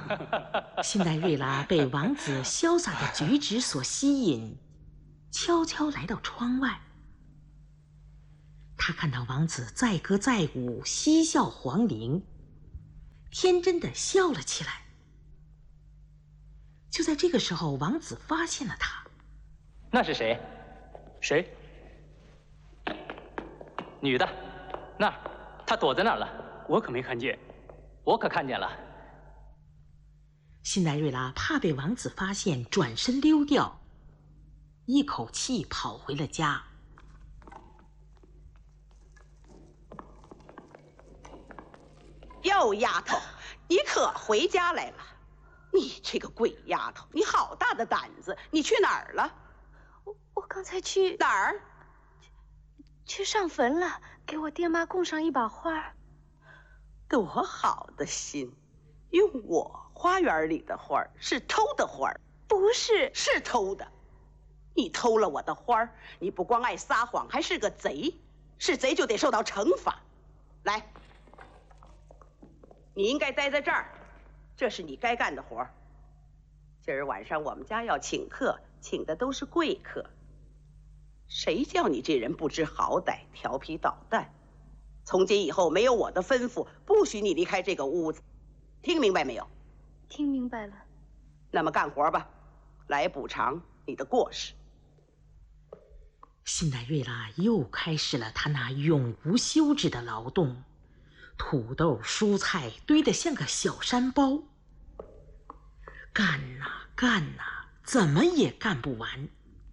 辛黛瑞拉被王子潇洒的举止所吸引，悄悄来到窗外。她看到王子载歌载舞，嬉笑黄龄，天真的笑了起来。就在这个时候，王子发现了她。 那是谁？ 谁？ 女的，那儿，她躲在那儿了。 我可没看见。 我可看见了。 辛黛瑞拉怕被王子发现，转身溜掉，一口气跑回了家。 哟，丫头，你可回家来了！你这个鬼丫头，你好大的胆子！你去哪儿了？ 我刚才去哪儿？ 去上坟了，给我爹妈供上一把花。 多好的心！用我花园里的花是偷的花？ 不是， 是偷的。你偷了我的花，你不光爱撒谎，还是个贼。是贼就得受到惩罚。来，你应该待在这儿，这是你该干的活。今儿晚上我们家要请客，请的都是贵客。谁叫你这人不知好歹，调皮捣蛋？从今以后没有我的吩咐，不许你离开这个屋子，听明白没有？ 听明白了。 那么干活吧，来补偿你的过失。 辛黛瑞拉又开始了她那永无休止的劳动，土豆、蔬菜堆得像个小山包，干呐干呐，怎么也干不完。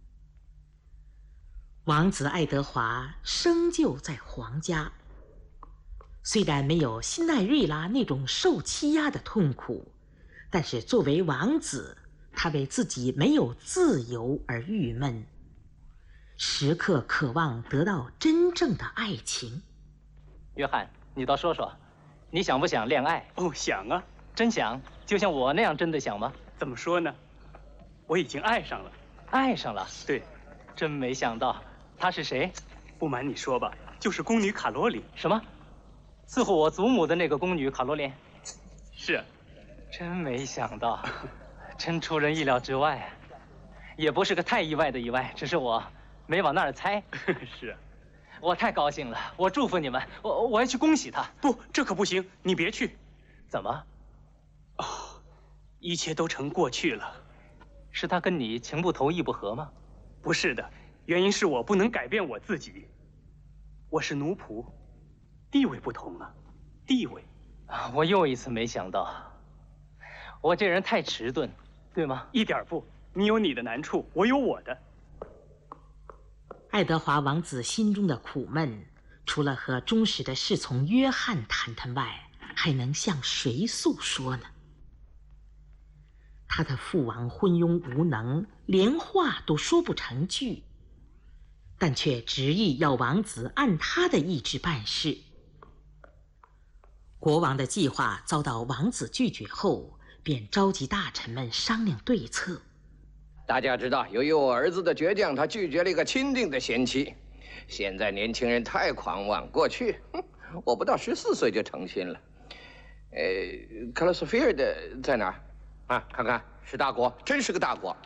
王子爱德华生就在皇家，虽然没有辛黛瑞拉那种受欺压的痛苦，但是作为王子，他为自己没有自由而郁闷，时刻渴望得到真正的爱情。 约翰，你倒说说，你想不想恋爱？ 哦，想啊。 真想？就像我那样真的想吗？ 怎么说呢？我已经爱上了。 爱上了？ 对。 真没想到。她是谁？ 不瞒你说吧，就是宫女卡罗琳。 什么？伺候我祖母的那个宫女卡罗琳？ 是。 真没想到，真出人意料之外。也不是个太意外的意外，只是我没往那儿猜。 是。 我太高兴了，我祝福你们，我要去恭喜她。 不，这可不行，你别去。 怎么？ 哦，一切都成过去了。 是她跟你情不投意不合吗？ 不是的。原因是我不能改变我自己，我是奴仆，地位不同啊，地位。 我又一次没想到，我这人太迟钝，对吗？ 一点不，你有你的难处，我有我的。 爱德华王子心中的苦闷，除了和忠实的侍从约翰谈谈外，还能向谁诉说呢？他的父王昏庸无能，连话都说不成句，但却执意要王子按他的意志办事。国王的计划遭到王子拒绝后，便召集大臣们商量对策。 大家知道，由于我儿子的倔强，他拒绝了一个钦定的贤妻。现在年轻人太狂妄，过去我不到14岁就成亲了。克罗斯菲尔德在哪儿？啊，看看，是大国，真是个大国。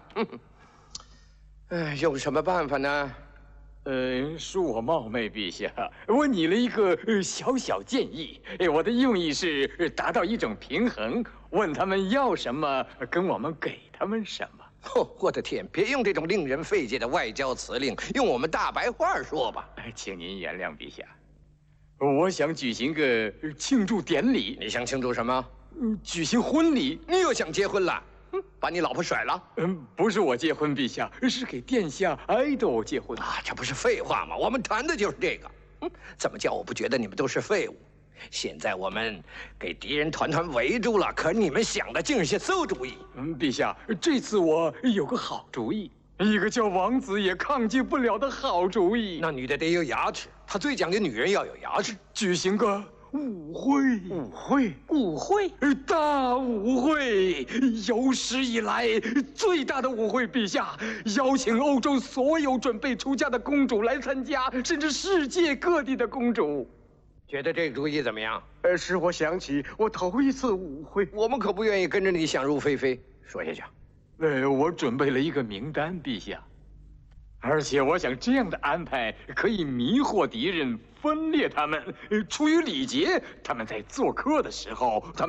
用什么办法呢？ 恕我冒昧，陛下，我拟了一个小小建议。我的用意是达到一种平衡，问他们要什么，跟我们给他们什么。 哦，我的天！别用这种令人费解的外交辞令，用我们大白话说吧。 请您原谅陛下，我想举行个庆祝典礼。 你想庆祝什么？ 举行婚礼。 你又想结婚了？把你老婆甩了？ 不是我结婚，陛下，是给殿下爱豆结婚啊！这不是废话吗？我们谈的就是这个。怎么叫我不觉得你们都是废物？现在我们给敌人团团围住了，可你们想的竟是些馊主意。 陛下，这次我有个好主意，一个叫王子也抗拒不了的好主意。 那女的得有牙齿，她最讲究女人要有牙齿。 举行个舞会。 舞会？ 大舞会，有史以来最大的舞会，陛下，邀请欧洲所有准备出嫁的公主来参加，甚至世界各地的公主。 觉得这个主意怎么样？ 使我想起我头一次舞会。 我们可不愿意跟着你想入非非。说下去。 我准备了一个名单，陛下。而且我想这样的安排可以迷惑敌人，分裂他们。出于礼节，他们在做客的时候，他们。